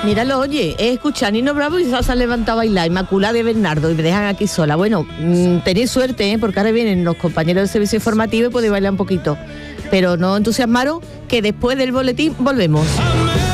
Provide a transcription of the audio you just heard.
Míralo, oye, he escuchado a Nino Bravo y se ha levantado a bailar, Inmaculada de Bernardo, y me dejan aquí sola. Bueno, tenéis suerte, porque ahora vienen los compañeros del servicio informativo y podéis bailar un poquito. Pero no entusiasmaros, que después del boletín volvemos.